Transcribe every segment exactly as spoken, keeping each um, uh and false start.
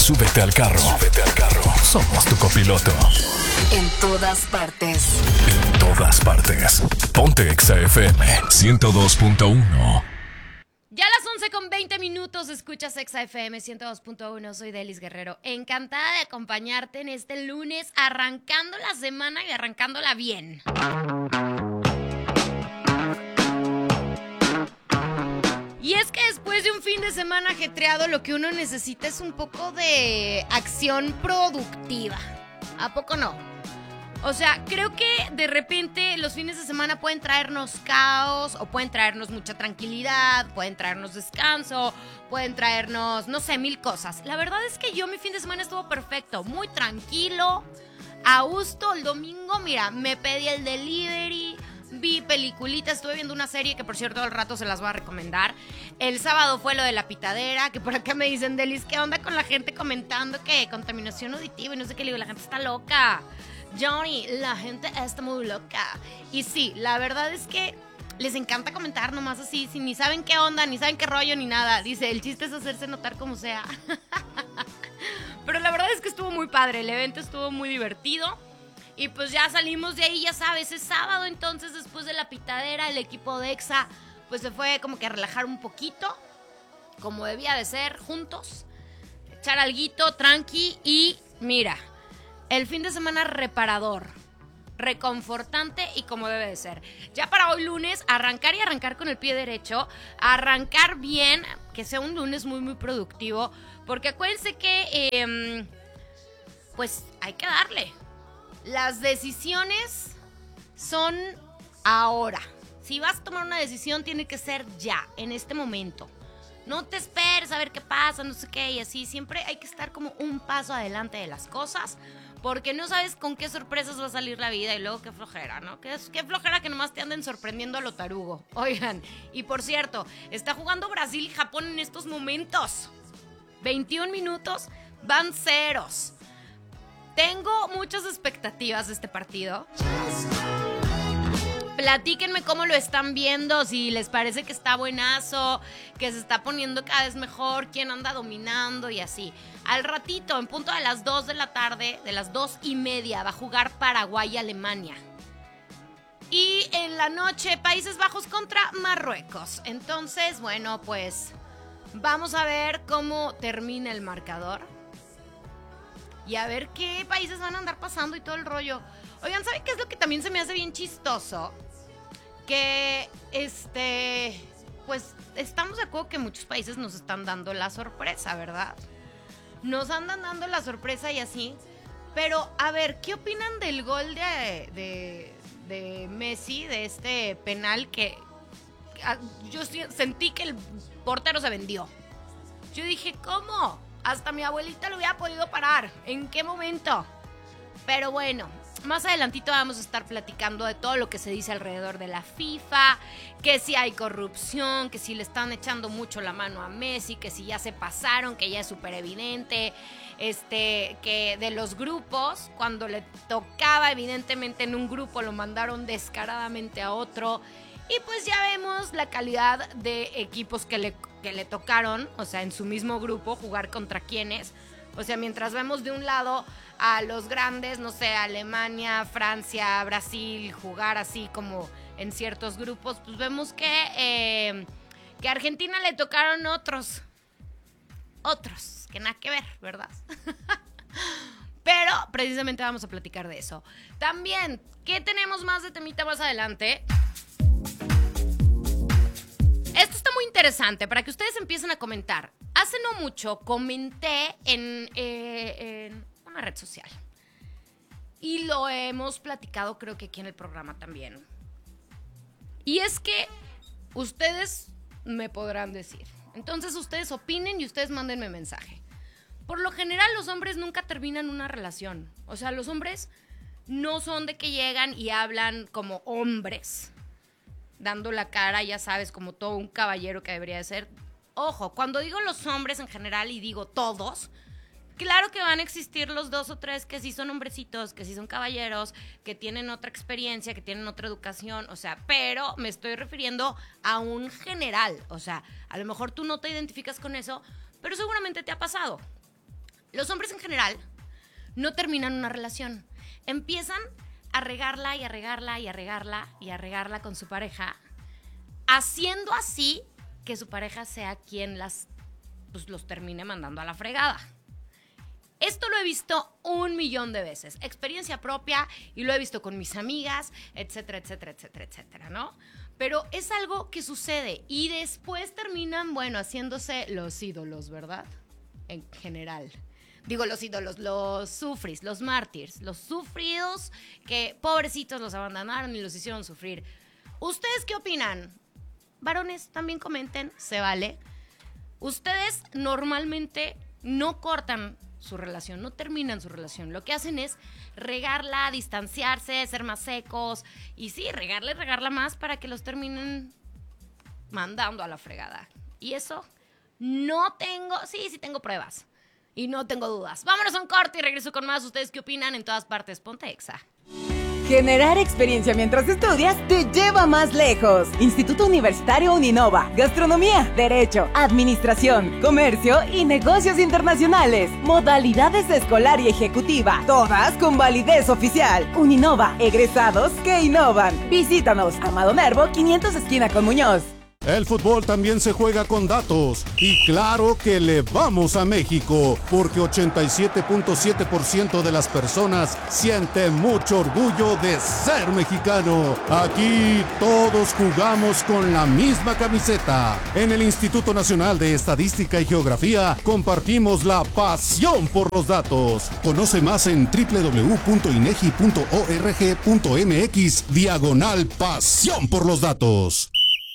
Súbete al carro. Súbete al carro. Somos tu copiloto. En todas partes. En todas partes. Ponte Exa F M ciento dos punto uno. Ya a las once con veinte minutos escuchas Exa F M ciento dos punto uno. Soy Delis Guerrero. Encantada de acompañarte en este lunes, arrancando la semana y arrancándola bien. Y es que después de un fin de semana ajetreado, lo que uno necesita es un poco de acción productiva. ¿A poco no? O sea, creo que de repente los fines de semana pueden traernos caos o pueden traernos mucha tranquilidad, pueden traernos descanso, pueden traernos, no sé, mil cosas. La verdad es que yo mi fin de semana estuvo perfecto, muy tranquilo, a gusto. El domingo, mira, me pedí el delivery, vi peliculitas, estuve viendo una serie que por cierto al rato se las voy a recomendar. El sábado fue lo de la pitadera, que por acá me dicen, Delis, ¿qué onda con la gente comentando que contaminación auditiva y no sé qué? Le digo, la gente está loca. Johnny, la gente está muy loca. Y sí, la verdad es que les encanta comentar nomás así, si ni saben qué onda, ni saben qué rollo, ni nada. Dice, el chiste es hacerse notar como sea. Pero la verdad es que estuvo muy padre, el evento estuvo muy divertido. Y pues ya salimos de ahí, ya sabes, es sábado, entonces después de la pitadera, el equipo de Exa pues se fue como que a relajar un poquito, como debía de ser, juntos, echar alguito, tranqui, y mira, el fin de semana reparador, reconfortante y como debe de ser. Ya para hoy lunes, arrancar y arrancar con el pie derecho, arrancar bien, que sea un lunes muy muy productivo, porque acuérdense que eh, pues hay que darle. Las decisiones son ahora. Si vas a tomar una decisión, tiene que ser ya, en este momento. No te esperes a ver qué pasa, no sé qué, y así. Siempre hay que estar como un paso adelante de las cosas, porque no sabes con qué sorpresas va a salir la vida y luego qué flojera, ¿no? Qué, qué flojera que nomás te anden sorprendiendo a lo tarugo. Oigan, y por cierto, está jugando Brasil y Japón en estos momentos. veintiún minutos, van ceros. Tengo muchas expectativas de este partido. Platíquenme cómo lo están viendo, si les parece que está buenazo, que se está poniendo cada vez mejor, quién anda dominando y así. Al ratito, en punto de las dos de la tarde, de las dos y media, va a jugar Paraguay y Alemania. Y en la noche, Países Bajos contra Marruecos. Entonces, bueno, pues vamos a ver cómo termina el marcador. Y a ver qué países van a andar pasando y todo el rollo. Oigan, ¿saben qué es lo que también se me hace bien chistoso? Que, este, pues, estamos de acuerdo que muchos países nos están dando la sorpresa, ¿verdad? Nos andan dando la sorpresa y así. Pero, a ver, ¿qué opinan del gol de, de, de Messi, de este penal que yo sentí que el portero se vendió? Yo dije, ¿cómo? Hasta mi abuelita lo hubiera podido parar. ¿En qué momento? Pero bueno, más adelantito vamos a estar platicando de todo lo que se dice alrededor de la FIFA, que si hay corrupción, que si le están echando mucho la mano a Messi, que si ya se pasaron, que ya es súper evidente, este, que de los grupos, cuando le tocaba evidentemente en un grupo, lo mandaron descaradamente a otro. Y pues ya vemos la calidad de equipos que le, que le tocaron, o sea, en su mismo grupo, jugar contra quienes. O sea, mientras vemos de un lado a los grandes, no sé, Alemania, Francia, Brasil, jugar así como en ciertos grupos, pues vemos que, eh, que a Argentina le tocaron otros, otros, que nada que ver, ¿verdad? Pero precisamente vamos a platicar de eso. También, ¿qué tenemos más de temita más adelante? Esto está muy interesante para que ustedes empiecen a comentar. Hace no mucho comenté en, eh, en una red social y lo hemos platicado creo que aquí en el programa también. Y es que ustedes me podrán decir. Entonces ustedes opinen y ustedes mándenme mensaje. Por lo general los hombres nunca terminan una relación. O sea, los hombres no son de que llegan y hablan como hombres, dando la cara, ya sabes, como todo un caballero que debería de ser. Ojo, cuando digo los hombres en general y digo todos, claro que van a existir los dos o tres que sí son hombrecitos, que sí son caballeros, que tienen otra experiencia, que tienen otra educación, o sea, pero me estoy refiriendo a un general. O sea, a lo mejor tú no te identificas con eso, pero seguramente te ha pasado. los hombres en general no terminan una relación. Empiezan a regarla y a regarla y a regarla y a regarla con su pareja, haciendo así que su pareja sea quien las, pues, los termine mandando a la fregada. Esto lo he visto un millón de veces, experiencia propia, y lo he visto con mis amigas, etcétera, etcétera, etcétera, etcétera, ¿no? Pero es algo que sucede y después terminan, bueno, haciéndose los ídolos, ¿verdad? En general. Digo los ídolos, los sufris, los mártires, los sufridos que pobrecitos los abandonaron y los hicieron sufrir. ¿Ustedes qué opinan? Varones, también comenten, se vale. Ustedes normalmente no cortan su relación, no terminan su relación. Lo que hacen es regarla, distanciarse, ser más secos y sí, regarla y regarla más para que los terminen mandando a la fregada. Y eso no tengo, sí, sí tengo pruebas y no tengo dudas. Vámonos a un corte y regreso con más. ¿Ustedes qué opinan? En todas partes, ponte Exa. Generar experiencia mientras estudias te lleva más lejos. Instituto Universitario Uninova. Gastronomía, Derecho, Administración, Comercio y Negocios Internacionales. Modalidades escolar y ejecutiva. Todas con validez oficial. Uninova. Egresados que innovan. Visítanos. Amado Nervo, quinientos esquina con Muñoz. El fútbol también se juega con datos. Y claro que le vamos a México, porque ochenta y siete punto siete por ciento de las personas siente mucho orgullo de ser mexicano. Aquí todos jugamos con la misma camiseta. En el Instituto Nacional de Estadística y Geografía compartimos la pasión por los datos. Conoce más en doble u doble u doble u punto inegi punto org punto mx diagonal pasión por los datos.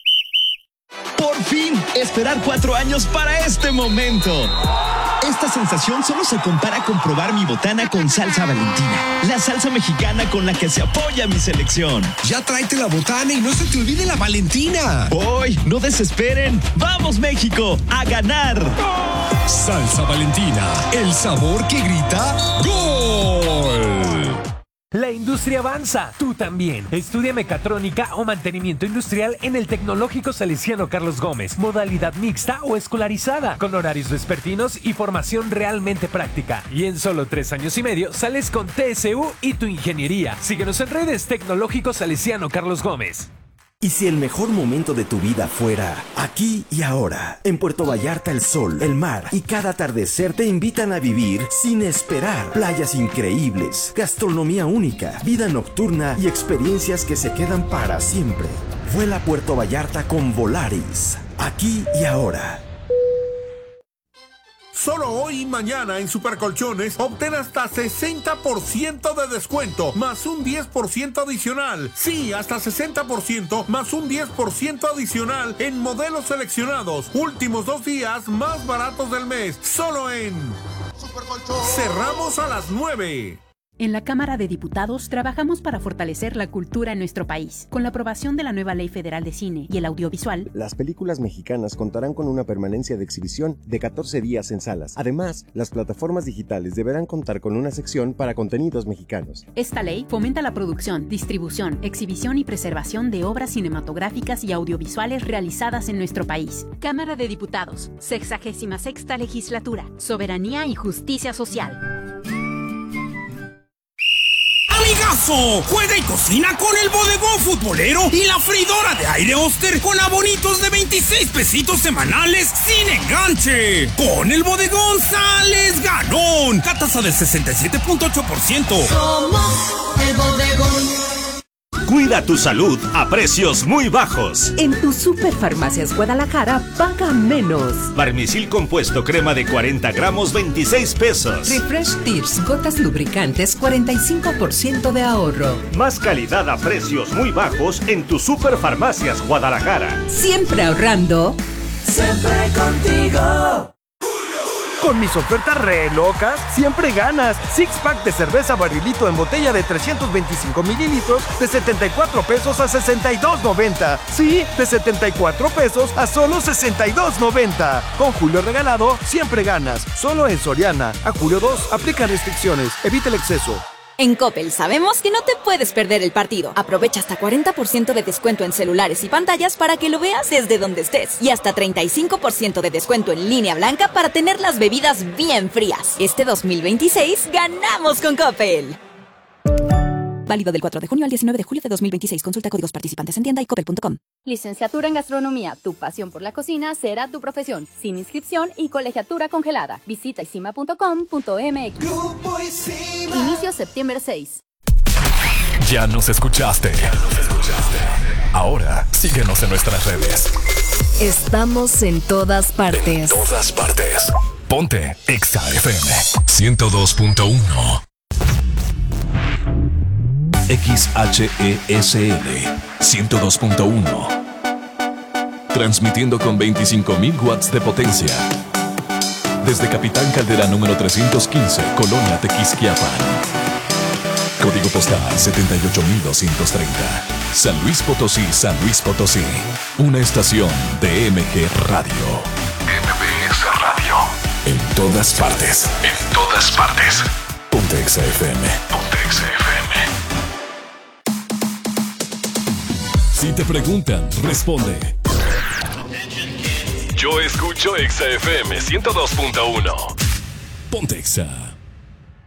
Por fin, esperar cuatro años para este momento. Esta sensación solo se compara con probar mi botana con salsa Valentina, la salsa mexicana con la que se apoya mi selección. Ya tráete la botana y no se te olvide la Valentina. Voy, no desesperen. ¡Vamos, México, a ganar! Salsa Valentina, el sabor que grita ¡Gol! La industria avanza, tú también. Estudia mecatrónica o mantenimiento industrial en el Tecnológico Salesiano Carlos Gómez, modalidad mixta o escolarizada, con horarios vespertinos y formación realmente práctica. Y en solo tres años y medio sales con T S U y tu ingeniería. Síguenos en redes. Tecnológico Salesiano Carlos Gómez. ¿Y si el mejor momento de tu vida fuera aquí y ahora? En Puerto Vallarta el sol, el mar y cada atardecer te invitan a vivir sin esperar. Playas increíbles, gastronomía única, vida nocturna y experiencias que se quedan para siempre. Vuela a Puerto Vallarta con Volaris. Aquí y ahora. Solo hoy y mañana en Supercolchones obtén hasta sesenta por ciento de descuento más un diez por ciento adicional. Sí, hasta sesenta por ciento más un diez por ciento adicional en modelos seleccionados. Últimos dos días más baratos del mes. Solo en Supercolchones. Cerramos a las nueve. En la Cámara de Diputados trabajamos para fortalecer la cultura en nuestro país. Con la aprobación de la nueva Ley Federal de Cine y el Audiovisual, las películas mexicanas contarán con una permanencia de exhibición de catorce días en salas. Además, las plataformas digitales deberán contar con una sección para contenidos mexicanos. Esta ley fomenta la producción, distribución, exhibición y preservación de obras cinematográficas y audiovisuales realizadas en nuestro país. Cámara de Diputados, sexagésima sexta Legislatura, Soberanía y Justicia Social. ¡Amigazo! Juega y cocina con el bodegón futbolero y la freidora de aire Oster con abonitos de veintiséis pesitos semanales sin enganche. Con el bodegón sales ganón. Tasa del sesenta y siete punto ocho por ciento. Somos el bodegón. Cuida tu salud a precios muy bajos. En tu Superfarmacias Guadalajara, paga menos. Barmisil compuesto crema de cuarenta gramos, veintiséis pesos. Refresh Tips, gotas lubricantes, cuarenta y cinco por ciento de ahorro. Más calidad a precios muy bajos en tu Superfarmacias Guadalajara. Siempre ahorrando. Siempre contigo. Con mis ofertas re locas, siempre ganas. Six pack de cerveza Barrilito en botella de trescientos veinticinco mililitros de setenta y cuatro pesos a sesenta y dos noventa. Sí, de setenta y cuatro pesos a solo sesenta y dos noventa. Con Julio regalado, siempre ganas. Solo en Soriana. A julio dos, aplica restricciones. Evita el exceso. En Coppel sabemos que no te puedes perder el partido. Aprovecha hasta cuarenta por ciento de descuento en celulares y pantallas para que lo veas desde donde estés. Y hasta treinta y cinco por ciento de descuento en línea blanca para tener las bebidas bien frías. Este dos mil veintiséis ganamos con Coppel. Válido del cuatro de junio al diecinueve de julio de dos mil veintiséis. Consulta códigos participantes en tienda y coppel punto com. Licenciatura en Gastronomía. Tu pasión por la cocina será tu profesión. Sin inscripción y colegiatura congelada. Visita isima punto com punto m x. Inicio septiembre seis. Ya nos escuchaste. Ya nos escuchaste. Ahora síguenos en nuestras redes. Estamos en todas partes. En todas partes. Ponte Exa F M ciento dos punto uno. X H E S L ciento dos punto uno. Transmitiendo con veinticinco mil watts de potencia. Desde Capitán Caldera número trescientos quince, Colonia Tequisquiapan. Código postal setenta y ocho mil doscientos treinta. San Luis Potosí, San Luis Potosí. Una estación de M G Radio. M B S Radio. En todas partes. En todas partes. Ponte Exa F M. Ponte Exa F M. Si te preguntan, responde. Yo escucho Exa F M ciento dos punto uno. Ponte Exa.